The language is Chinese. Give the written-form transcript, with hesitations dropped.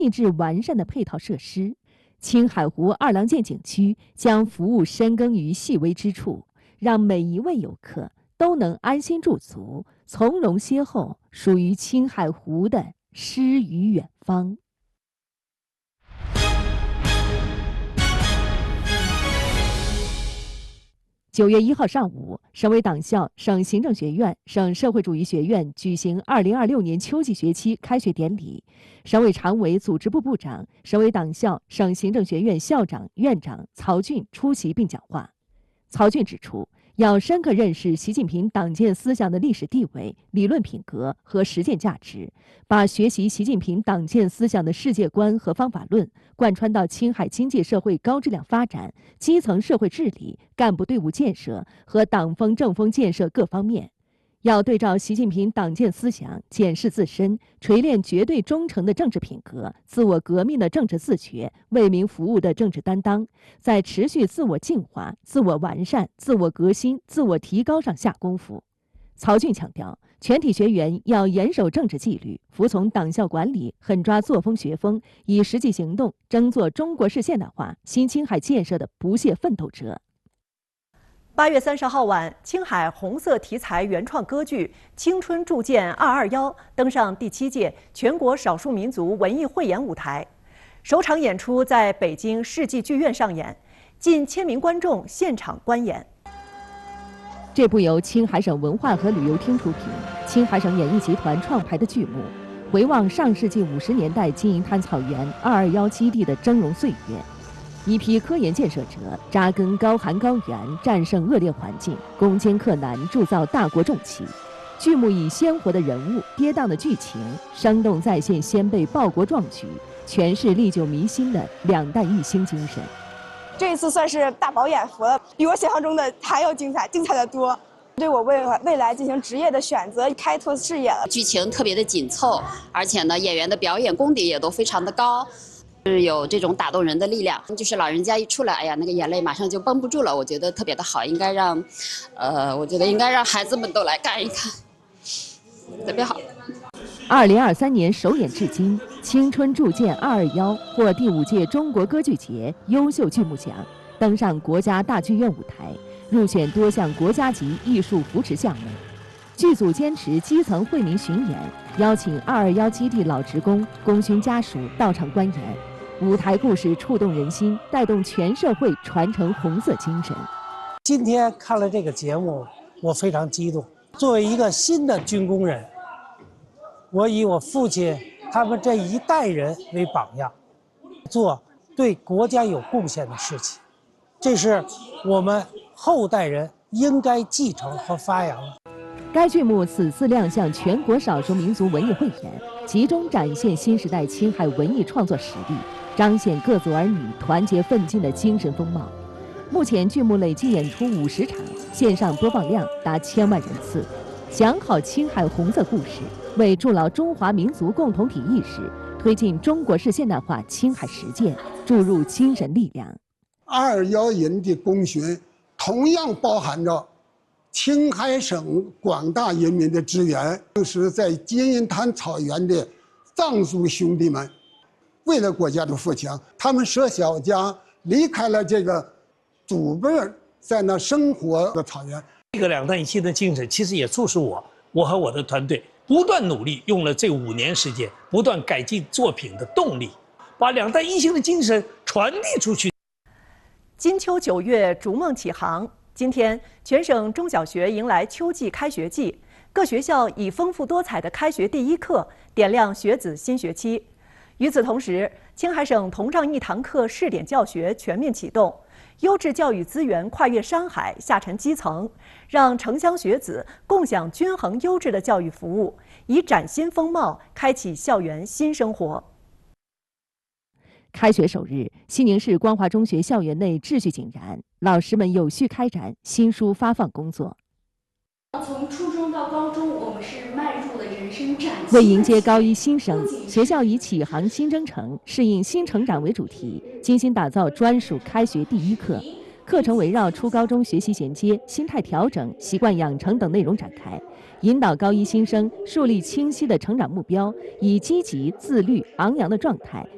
细致完善的配套设施。青海湖二郎剑景区将服务深耕于细微之处，让每一位游客都能安心驻足，从容邂逅属于青海湖的诗与远方。9月1号上午，省委党校、省行政学院、省社会主义学院举行2026年秋季学期开学典礼。省委常委组织部部长、省委党校、省行政学院校长、院长曹骏出席并讲话。曹骏指出，要深刻认识习近平党建思想的历史地位、理论品格和实践价值，把学习习近平党建思想的世界观和方法论贯穿到青海经济社会高质量发展、基层社会治理、干部队伍建设和党风政风建设各方面。要对照习近平党建思想，检视自身，锤炼绝对忠诚的政治品格、自我革命的政治自觉、为民服务的政治担当，在持续自我净化、自我完善、自我革新、自我提高上下功夫。曹骏强调，全体学员要严守政治纪律，服从党校管理，狠抓作风学风，以实际行动争做中国式现代化新青海建设的不懈奋斗者。 8月30号晚，青海红色题材原创歌剧《青春铸剑221》登上第7届全国少数民族文艺汇演舞台，首场演出在北京世纪剧院上演，近1000名观众现场观演。 这部由青海省文化和旅游厅出品、青海省演艺集团创排的剧目，回望上世纪50年代金银滩草原221基地的峥嵘岁月。一批科研建设者扎根高寒高原，战胜恶劣环境，攻坚克难，铸造大国重器。剧目以鲜活的人物、跌宕的剧情，生动再现先辈报国壮举，诠释历久弥新的2代一星精神。 这一次算是大饱眼福了，比我想象中的还要精彩，精彩的多。对我未来进行职业的选择开拓视野了。 剧情特别的紧凑，而且呢，演员的表演功底也都非常的高。是有这种打动人的力量，就是老人家一出来，哎呀，那个眼泪马上就绷不住了。我觉得特别的好，应该让，我觉得应该让孩子们都来看一看，特别好。 2023年首演至今，《青春铸剑221》获第5届中国歌剧节优秀剧目奖，登上国家大剧院舞台，入选多项国家级艺术扶持项目。剧组坚持基层惠民巡演，邀请221基地老职工、功勋家属到场观演。舞台故事触动人心，带动全社会传承红色精神。 今天看了这个节目，我非常激动。作为一个新的军工人，我以我父亲他们这一代人为榜样，做对国家有贡献的事情，这是我们后代人应该继承和发扬的。 该剧目此次亮相全国少数民族文艺汇演，集中展现新时代青海文艺创作实力，彰显各族儿女团结奋进的精神风貌。目前剧目累计演出50场，线上播放量达1000万人次。讲好青海红色故事，为筑牢中华民族共同体意识，推进中国式现代化青海实践注入精神力量。 221营的功勋同样包含着青海省广大人民的支援，当时在金银滩草原的藏族兄弟们，为了国家的富强，他们舍小家离开了这个祖辈在那生活的草原。 这个2代一星的精神，其实也促使我和我的团队不断努力，用了这5年时间，不断改进作品的动力，把2代一星的精神传递出去。 金秋9月，逐梦启航。今天，全省中小学迎来秋季开学季，各学校以丰富多彩的开学第一课点亮学子新学期。与此同时，青海省铜杖1堂课试点教学全面启动，优质教育资源跨越山海，下沉基层，让城乡学子共享均衡优质的教育服务，以崭新风貌开启校园新生活。 开学首日，西宁市光华中学校园内秩序井然，老师们有序开展新书发放工作。 从初中到高中，我们是迈入了人生崭新。 为迎接高一新生，学校以启航新征程、适应新成长为主题，精心打造专属开学第一课。课程围绕初高中学习衔接、心态调整、习惯养成等内容展开，引导高一新生树立清晰的成长目标，以积极、自律、昂扬的状态